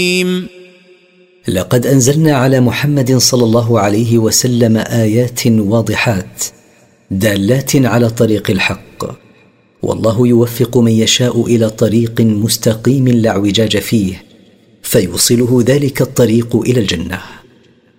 لقد أنزلنا على محمد صلى الله عليه وسلم آيات واضحات دالات على طريق الحق، والله يوفق من يشاء إلى طريق مستقيم لا اعوجاج فيه، فيوصله ذلك الطريق إلى الجنة.